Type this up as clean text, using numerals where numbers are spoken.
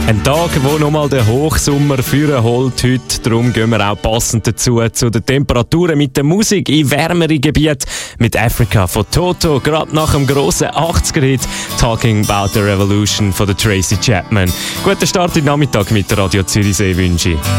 Ein Tag, wo nochmal der Hochsommer führen holt heute. Darum gehen wir auch passend dazu zu den Temperaturen mit der Musik in wärmeren Gebieten mit Africa von Toto. Gerade nach dem grossen 80er-Hit «Talking About the Revolution» von der Tracy Chapman. Guten Start in den Nachmittag mit der Radio Zürichsee wünsche ich.